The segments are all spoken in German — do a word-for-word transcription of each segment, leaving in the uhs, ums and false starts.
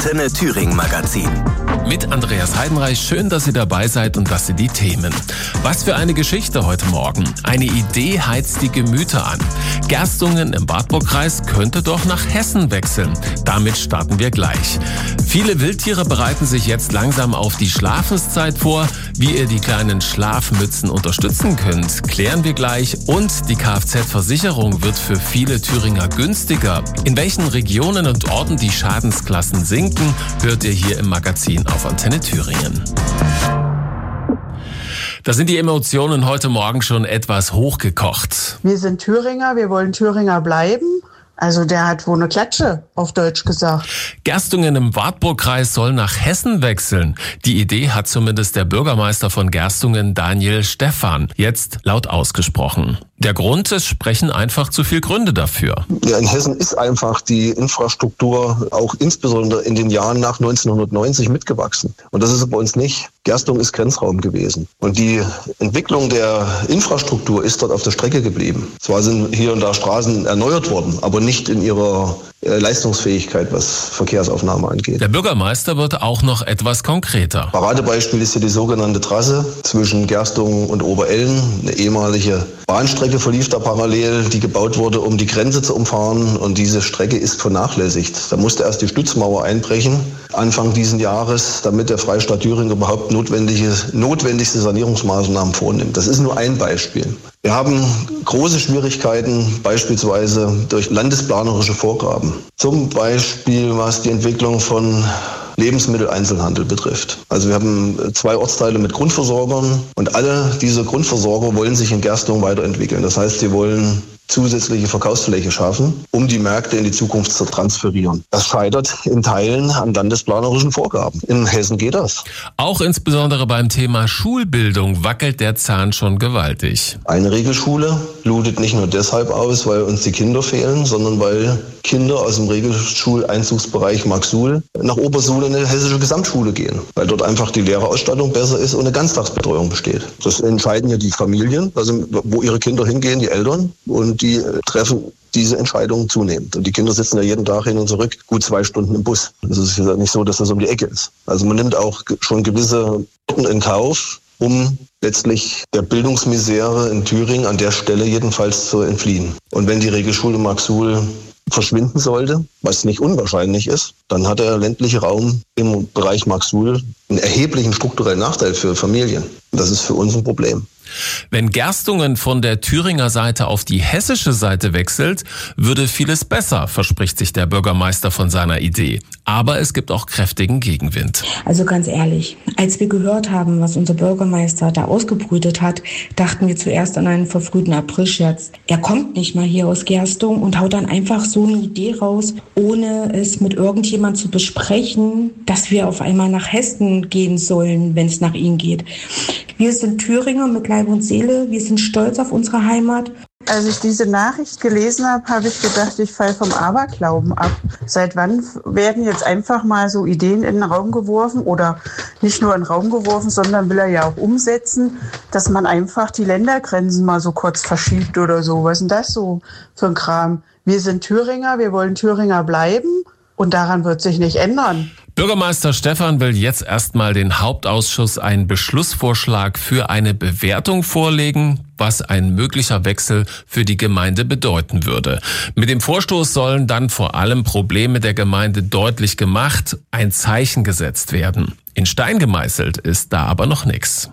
Antenne Thüringen Magazin. Mit Andreas Heidenreich, schön, dass ihr dabei seid und das sind die Themen. Was für eine Geschichte heute Morgen. Eine Idee heizt die Gemüter an. Gerstungen im Wartburgkreis könnte doch nach Hessen wechseln. Damit starten wir gleich. Viele Wildtiere bereiten sich jetzt langsam auf die Schlafenszeit vor. Wie ihr die kleinen Schlafmützen unterstützen könnt, klären wir gleich. Und die Kfz-Versicherung wird für viele Thüringer günstiger. In welchen Regionen und Orten die Schadensklassen sinken, hört ihr hier im Magazin auf Antenne Thüringen. Da sind die Emotionen heute Morgen schon etwas hochgekocht. Wir sind Thüringer, wir wollen Thüringer bleiben. Also der hat wohl eine Klatsche, auf Deutsch gesagt. Gerstungen im Wartburgkreis soll nach Hessen wechseln. Die Idee hat zumindest der Bürgermeister von Gerstungen, Daniel Stephan, jetzt laut ausgesprochen. Der Grund, es sprechen einfach zu viele Gründe dafür. Ja, in Hessen ist einfach die Infrastruktur auch insbesondere in den Jahren nach neunzehnhundertneunzig mitgewachsen. Und das ist bei uns nicht. Gerstungen ist Grenzraum gewesen. Und die Entwicklung der Infrastruktur ist dort auf der Strecke geblieben. Zwar sind hier und da Straßen erneuert worden, aber nicht in ihrer Leistungsfähigkeit, was Verkehrsaufnahme angeht. Der Bürgermeister wird auch noch etwas konkreter. Paradebeispiel ist hier die sogenannte Trasse zwischen Gerstungen und Oberellen. Eine ehemalige Bahnstrecke verlief da parallel, die gebaut wurde, um die Grenze zu umfahren. Und diese Strecke ist vernachlässigt. Da musste erst die Stützmauer einbrechen, Anfang diesen Jahres, damit der Freistaat Thüringen überhaupt notwendige, notwendigste Sanierungsmaßnahmen vornimmt. Das ist nur ein Beispiel. Wir haben große Schwierigkeiten, beispielsweise durch landesplanerische Vorgaben. Zum Beispiel, was die Entwicklung von Lebensmitteleinzelhandel betrifft. Also wir haben zwei Ortsteile mit Grundversorgern und alle diese Grundversorger wollen sich in Gerstungen weiterentwickeln. Das heißt, sie wollen zusätzliche Verkaufsfläche schaffen, um die Märkte in die Zukunft zu transferieren. Das scheitert in Teilen an landesplanerischen Vorgaben. In Hessen geht das. Auch insbesondere beim Thema Schulbildung wackelt der Zahn schon gewaltig. Eine Regelschule blutet nicht nur deshalb aus, weil uns die Kinder fehlen, sondern weil Kinder aus dem Regelschuleinzugsbereich Marxsuhl nach Obersuhl in eine hessische Gesamtschule gehen, weil dort einfach die Lehrerausstattung besser ist und eine Ganztagsbetreuung besteht. Das entscheiden ja die Familien, also wo ihre Kinder hingehen, die Eltern, und die treffen diese Entscheidungen zunehmend. Und die Kinder sitzen ja jeden Tag hin und zurück gut zwei Stunden im Bus. Es ist ja nicht so, dass das um die Ecke ist. Also man nimmt auch schon gewisse Orten in Kauf, um letztlich der Bildungsmisere in Thüringen an der Stelle jedenfalls zu entfliehen. Und wenn die Regelschule Marxsuhl verschwinden sollte, was nicht unwahrscheinlich ist, dann hat der ländliche Raum im Bereich Marxsuhl einen erheblichen strukturellen Nachteil für Familien. Und das ist für uns ein Problem. Wenn Gerstungen von der Thüringer Seite auf die hessische Seite wechselt, würde vieles besser, verspricht sich der Bürgermeister von seiner Idee. Aber es gibt auch kräftigen Gegenwind. Also ganz ehrlich, als wir gehört haben, was unser Bürgermeister da ausgebrütet hat, dachten wir zuerst an einen verfrühten Aprilscherz. Er kommt nicht mal hier aus Gerstungen und haut dann einfach so eine Idee raus, ohne es mit irgendjemand zu besprechen, dass wir auf einmal nach Hessen gehen sollen, wenn es nach ihm geht. Wir sind Thüringer mit Leib und Seele, wir sind stolz auf unsere Heimat. Als ich diese Nachricht gelesen habe, habe ich gedacht, ich falle vom Aberglauben ab. Seit wann werden jetzt einfach mal so Ideen in den Raum geworfen oder nicht nur in den Raum geworfen, sondern will er ja auch umsetzen, dass man einfach die Ländergrenzen mal so kurz verschiebt oder so. Was ist denn das so für ein Kram? Wir sind Thüringer, wir wollen Thüringer bleiben und daran wird sich nicht ändern. Bürgermeister Stephan will jetzt erstmal den Hauptausschuss einen Beschlussvorschlag für eine Bewertung vorlegen, was ein möglicher Wechsel für die Gemeinde bedeuten würde. Mit dem Vorstoß sollen dann vor allem Probleme der Gemeinde deutlich gemacht, ein Zeichen gesetzt werden. In Stein gemeißelt ist da aber noch nichts.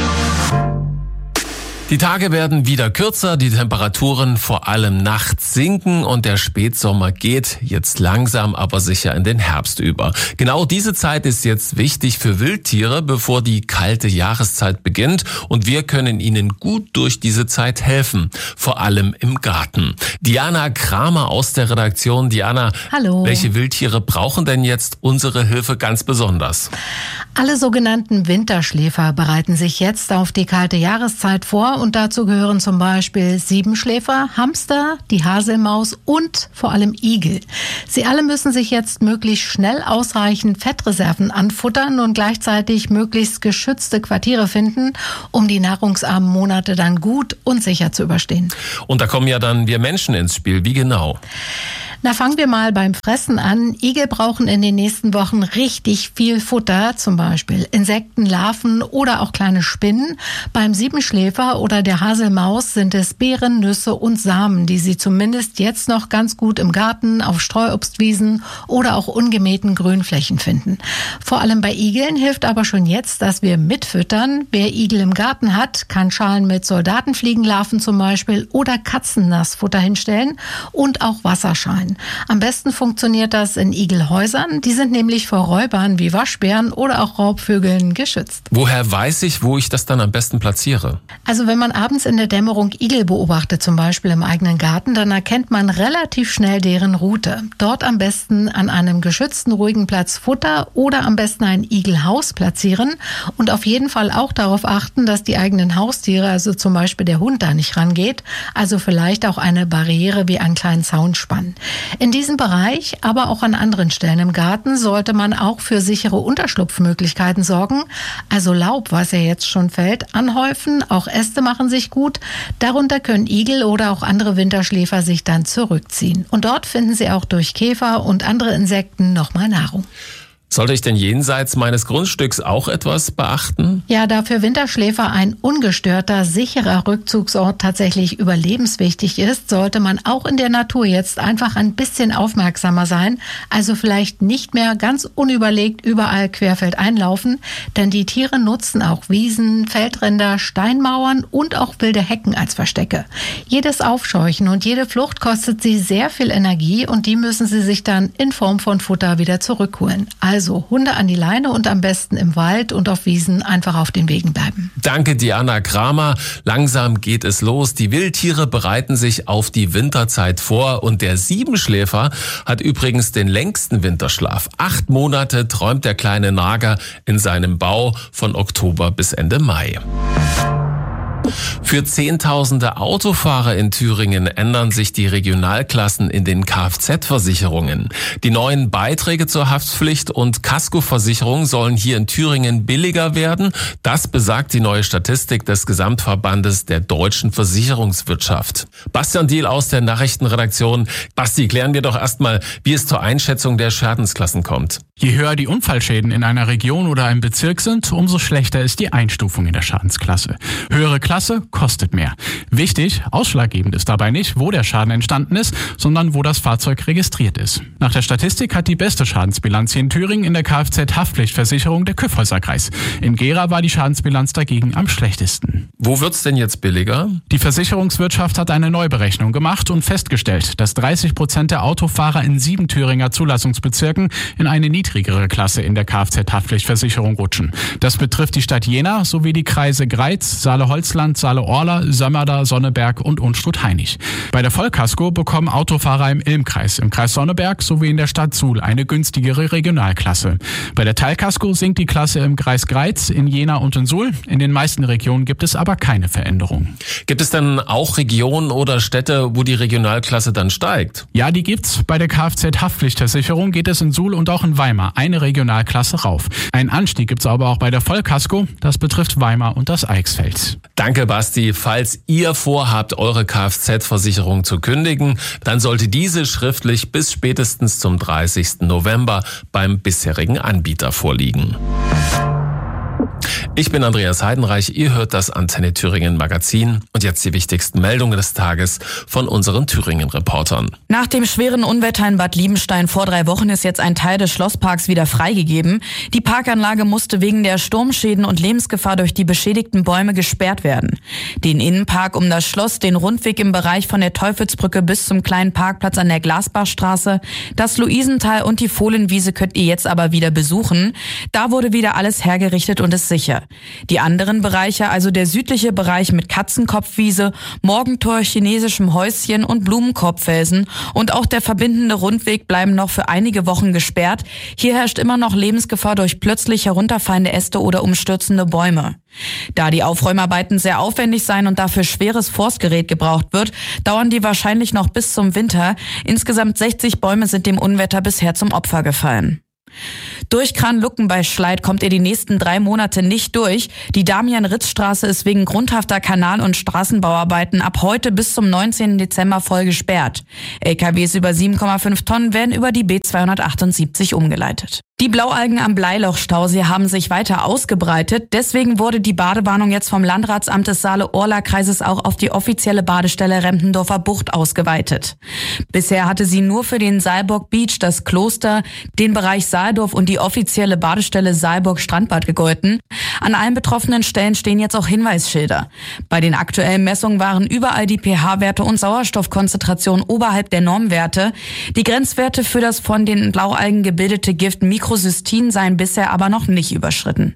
Die Tage werden wieder kürzer, die Temperaturen vor allem nachts sinken und der Spätsommer geht jetzt langsam aber sicher in den Herbst über. Genau diese Zeit ist jetzt wichtig für Wildtiere, bevor die kalte Jahreszeit beginnt, und wir können ihnen gut durch diese Zeit helfen, vor allem im Garten. Diana Kramer aus der Redaktion. Diana, hallo. Welche Wildtiere brauchen denn jetzt unsere Hilfe ganz besonders? Alle sogenannten Winterschläfer bereiten sich jetzt auf die kalte Jahreszeit vor. Und dazu gehören zum Beispiel Siebenschläfer, Hamster, die Haselmaus und vor allem Igel. Sie alle müssen sich jetzt möglichst schnell ausreichend Fettreserven anfuttern und gleichzeitig möglichst geschützte Quartiere finden, um die nahrungsarmen Monate dann gut und sicher zu überstehen. Und da kommen ja dann wir Menschen ins Spiel. Wie genau? Na, fangen wir mal beim Fressen an. Igel brauchen in den nächsten Wochen richtig viel Futter, zum Beispiel Insekten, Larven oder auch kleine Spinnen. Beim Siebenschläfer oder der Haselmaus sind es Beeren, Nüsse und Samen, die sie zumindest jetzt noch ganz gut im Garten, auf Streuobstwiesen oder auch ungemähten Grünflächen finden. Vor allem bei Igeln hilft aber schon jetzt, dass wir mitfüttern. Wer Igel im Garten hat, kann Schalen mit Soldatenfliegenlarven zum Beispiel oder Katzennassfutter hinstellen und auch Wasserschalen. Am besten funktioniert das in Igelhäusern. Die sind nämlich vor Räubern wie Waschbären oder auch Raubvögeln geschützt. Woher weiß ich, wo ich das dann am besten platziere? Also wenn man abends in der Dämmerung Igel beobachtet, zum Beispiel im eigenen Garten, dann erkennt man relativ schnell deren Route. Dort am besten an einem geschützten, ruhigen Platz Futter oder am besten ein Igelhaus platzieren und auf jeden Fall auch darauf achten, dass die eigenen Haustiere, also zum Beispiel der Hund, da nicht rangeht. Also vielleicht auch eine Barriere wie einen kleinen Zaun spannen. In diesem Bereich, aber auch an anderen Stellen im Garten, sollte man auch für sichere Unterschlupfmöglichkeiten sorgen. Also Laub, was ja jetzt schon fällt, anhäufen. Auch Äste machen sich gut. Darunter können Igel oder auch andere Winterschläfer sich dann zurückziehen. Und dort finden sie auch durch Käfer und andere Insekten nochmal Nahrung. Sollte ich denn jenseits meines Grundstücks auch etwas beachten? Ja, da für Winterschläfer ein ungestörter, sicherer Rückzugsort tatsächlich überlebenswichtig ist, sollte man auch in der Natur jetzt einfach ein bisschen aufmerksamer sein. Also vielleicht nicht mehr ganz unüberlegt überall querfeld einlaufen, denn die Tiere nutzen auch Wiesen, Feldränder, Steinmauern und auch wilde Hecken als Verstecke. Jedes Aufscheuchen und jede Flucht kostet sie sehr viel Energie und die müssen sie sich dann in Form von Futter wieder zurückholen. Also Hunde an die Leine und am besten im Wald und auf Wiesen einfach auf den Wegen bleiben. Danke, Diana Kramer. Langsam geht es los. Die Wildtiere bereiten sich auf die Winterzeit vor und der Siebenschläfer hat übrigens den längsten Winterschlaf. Acht Monate träumt der kleine Nager in seinem Bau von Oktober bis Ende Mai. Für Zehntausende Autofahrer in Thüringen ändern sich die Regionalklassen in den Kfz-Versicherungen. Die neuen Beiträge zur Haftpflicht und Kaskoversicherung sollen hier in Thüringen billiger werden. Das besagt die neue Statistik des Gesamtverbandes der deutschen Versicherungswirtschaft. Bastian Diehl aus der Nachrichtenredaktion. Basti, klären wir doch erstmal, wie es zur Einschätzung der Schadensklassen kommt. Je höher die Unfallschäden in einer Region oder einem Bezirk sind, umso schlechter ist die Einstufung in der Schadensklasse. Höhere Klasse kostet mehr. Wichtig, ausschlaggebend ist dabei nicht, wo der Schaden entstanden ist, sondern wo das Fahrzeug registriert ist. Nach der Statistik hat die beste Schadensbilanz hier in Thüringen in der Kfz-Haftpflichtversicherung der Kyffhäuser-Kreis. In Gera war die Schadensbilanz dagegen am schlechtesten. Wo wird's denn jetzt billiger? Die Versicherungswirtschaft hat eine Neuberechnung gemacht und festgestellt, dass dreißig Prozent der Autofahrer in sieben Thüringer Zulassungsbezirken in eine niedrigere Klasse in der Kfz-Haftpflichtversicherung rutschen. Das betrifft die Stadt Jena sowie die Kreise Greiz, Saale-Holzland, Saale-Orla, Sömmerda, Sonneberg und Unstrut-Hainich. Bei der Vollkasko bekommen Autofahrer im Ilmkreis, im Kreis Sonneberg sowie in der Stadt Suhl eine günstigere Regionalklasse. Bei der Teilkasko sinkt die Klasse im Kreis Greiz, in Jena und in Suhl. In den meisten Regionen gibt es aber keine Veränderung. Gibt es denn auch Regionen oder Städte, wo die Regionalklasse dann steigt? Ja, die gibt's. Bei der Kfz-Haftpflichtversicherung geht es in Suhl und auch in Weimar eine Regionalklasse rauf. Einen Anstieg gibt's aber auch bei der Vollkasko. Das betrifft Weimar und das Eichsfeld. Danke, Basti. Falls ihr vorhabt, eure Kfz-Versicherung zu kündigen, dann sollte diese schriftlich bis spätestens zum dreißigsten November beim bisherigen Anbieter vorliegen. Ich bin Andreas Heidenreich, ihr hört das Antenne Thüringen Magazin und jetzt die wichtigsten Meldungen des Tages von unseren Thüringen-Reportern. Nach dem schweren Unwetter in Bad Liebenstein vor drei Wochen ist jetzt ein Teil des Schlossparks wieder freigegeben. Die Parkanlage musste wegen der Sturmschäden und Lebensgefahr durch die beschädigten Bäume gesperrt werden. Den Innenpark um das Schloss, den Rundweg im Bereich von der Teufelsbrücke bis zum kleinen Parkplatz an der Glasbachstraße, das Luisental und die Fohlenwiese könnt ihr jetzt aber wieder besuchen. Da wurde wieder alles hergerichtet und ist sicher. Die anderen Bereiche, also der südliche Bereich mit Katzenkopfwiese, Morgentor, chinesischem Häuschen und Blumenkorbfelsen und auch der verbindende Rundweg bleiben noch für einige Wochen gesperrt. Hier herrscht immer noch Lebensgefahr durch plötzlich herunterfallende Äste oder umstürzende Bäume. Da die Aufräumarbeiten sehr aufwendig seien und dafür schweres Forstgerät gebraucht wird, dauern die wahrscheinlich noch bis zum Winter. Insgesamt sechzig Bäume sind dem Unwetter bisher zum Opfer gefallen. Durch Kranlucken bei Schleid kommt er die nächsten drei Monate nicht durch. Die Damian-Ritz-Straße ist wegen grundhafter Kanal- und Straßenbauarbeiten ab heute bis zum neunzehnten Dezember voll gesperrt. L K Ws über sieben Komma fünf Tonnen werden über die B zweihundertachtundsiebzig umgeleitet. Die Blaualgen am Bleiloch-Stausee haben sich weiter ausgebreitet. Deswegen wurde die Badewarnung jetzt vom Landratsamt des Saale-Orla-Kreises auch auf die offizielle Badestelle Rempendorfer Bucht ausgeweitet. Bisher hatte sie nur für den Saalburg Beach, das Kloster, den Bereich Saaldorf und die offizielle Badestelle Saalburg Strandbad gegolten. An allen betroffenen Stellen stehen jetzt auch Hinweisschilder. Bei den aktuellen Messungen waren überall die pH-Werte und Sauerstoffkonzentration oberhalb der Normwerte. Die Grenzwerte für das von den Blaualgen gebildete Gift Mikrocystin seien bisher aber noch nicht überschritten.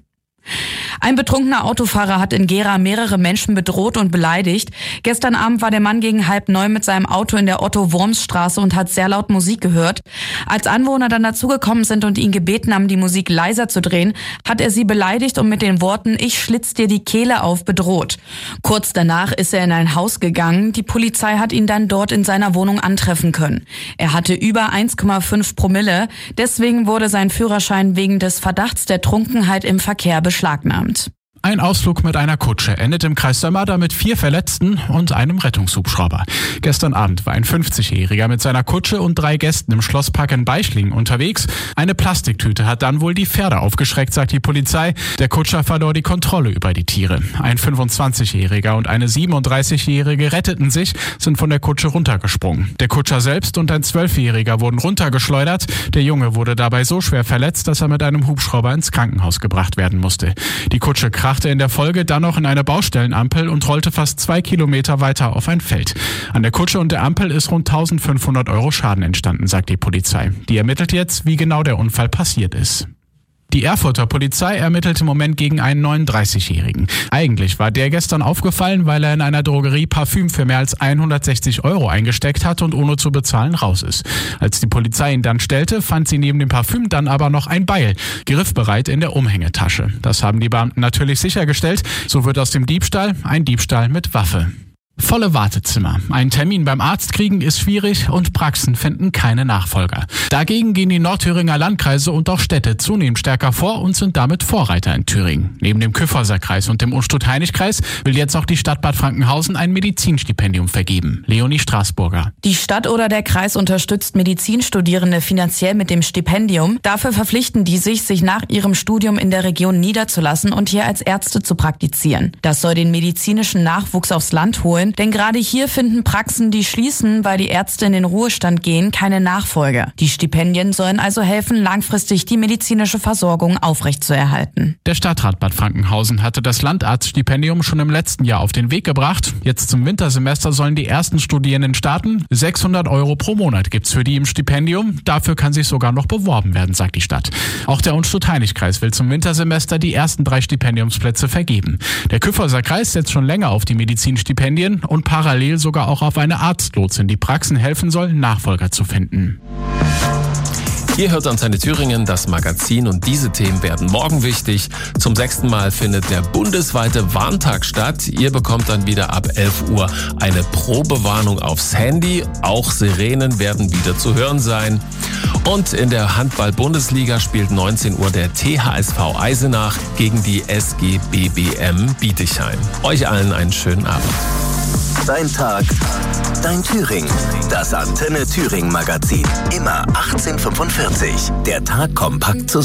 Ein betrunkener Autofahrer hat in Gera mehrere Menschen bedroht und beleidigt. Gestern Abend war der Mann gegen halb neun mit seinem Auto in der Otto-Worms-Straße und hat sehr laut Musik gehört. Als Anwohner dann dazugekommen sind und ihn gebeten haben, die Musik leiser zu drehen, hat er sie beleidigt und mit den Worten „Ich schlitz dir die Kehle auf" bedroht. Kurz danach ist er in ein Haus gegangen. Die Polizei hat ihn dann dort in seiner Wohnung antreffen können. Er hatte über eins Komma fünf Promille. Deswegen wurde sein Führerschein wegen des Verdachts der Trunkenheit im Verkehr beschlagnahmt. Ein Ausflug mit einer Kutsche endet im Kreis Sömmerda mit vier Verletzten und einem Rettungshubschrauber. Gestern Abend war ein fünfzigjähriger mit seiner Kutsche und drei Gästen im Schlosspark in Beischlingen unterwegs. Eine Plastiktüte hat dann wohl die Pferde aufgeschreckt, sagt die Polizei. Der Kutscher verlor die Kontrolle über die Tiere. Ein fünfundzwanzigjähriger und eine siebenunddreißigjährige retteten sich, sind von der Kutsche runtergesprungen. Der Kutscher selbst und ein zwölfjähriger wurden runtergeschleudert. Der Junge wurde dabei so schwer verletzt, dass er mit einem Hubschrauber ins Krankenhaus gebracht werden musste. Die Kutsche krachte in der Folge dann noch in eine Baustellenampel und rollte fast zwei Kilometer weiter auf ein Feld. An der Kutsche und der Ampel ist rund eintausendfünfhundert Euro Schaden entstanden, sagt die Polizei. Die ermittelt jetzt, wie genau der Unfall passiert ist. Die Erfurter Polizei ermittelt im Moment gegen einen neununddreißigjährigen. Eigentlich war der gestern aufgefallen, weil er in einer Drogerie Parfüm für mehr als hundertsechzig Euro eingesteckt hat und ohne zu bezahlen raus ist. Als die Polizei ihn dann stellte, fand sie neben dem Parfüm dann aber noch ein Beil, griffbereit in der Umhängetasche. Das haben die Beamten natürlich sichergestellt. So wird aus dem Diebstahl ein Diebstahl mit Waffe. Volle Wartezimmer. Einen Termin beim Arzt kriegen ist schwierig und Praxen finden keine Nachfolger. Dagegen gehen die Nordthüringer Landkreise und auch Städte zunehmend stärker vor und sind damit Vorreiter in Thüringen. Neben dem Kyffhäuser-Kreis und dem Unstrut-Heinig-Kreis will jetzt auch die Stadt Bad Frankenhausen ein Medizinstipendium vergeben. Leonie Straßburger. Die Stadt oder der Kreis unterstützt Medizinstudierende finanziell mit dem Stipendium. Dafür verpflichten die sich, sich nach ihrem Studium in der Region niederzulassen und hier als Ärzte zu praktizieren. Das soll den medizinischen Nachwuchs aufs Land holen. Denn gerade hier finden Praxen, die schließen, weil die Ärzte in den Ruhestand gehen, keine Nachfolge. Die Stipendien sollen also helfen, langfristig die medizinische Versorgung aufrechtzuerhalten. Der Stadtrat Bad Frankenhausen hatte das Landarztstipendium schon im letzten Jahr auf den Weg gebracht. Jetzt zum Wintersemester sollen die ersten Studierenden starten. sechshundert Euro pro Monat gibt's für die im Stipendium. Dafür kann sich sogar noch beworben werden, sagt die Stadt. Auch der Unstrut-Heinig-Kreis will zum Wintersemester die ersten drei Stipendiumsplätze vergeben. Der Kyffhäuser Kreis setzt schon länger auf die Medizinstipendien und parallel sogar auch auf eine Arztlotsin, die Praxen helfen soll, Nachfolger zu finden. Ihr hört Antenne Thüringen, das Magazin, und diese Themen werden morgen wichtig. Zum sechsten Mal findet der bundesweite Warntag statt. Ihr bekommt dann wieder ab elf Uhr eine Probewarnung aufs Handy. Auch Sirenen werden wieder zu hören sein. Und in der Handball-Bundesliga spielt neunzehn Uhr der T H S V Eisenach gegen die S G B B M Bietigheim. Euch allen einen schönen Abend. Dein Tag, dein Thüringen. Das Antenne Thüringen Magazin. Immer achtzehn Uhr fünfundvierzig. Der Tag kompakt zusammen.